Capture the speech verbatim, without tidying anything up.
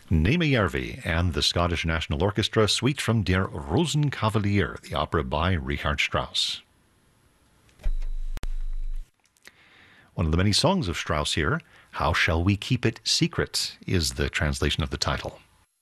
Nijmejärvi and the Scottish National Orchestra suite from Der Rosenkavalier, the opera by Richard Strauss. One of the many songs of Strauss here, How Shall We Keep It Secret, is the translation of the title.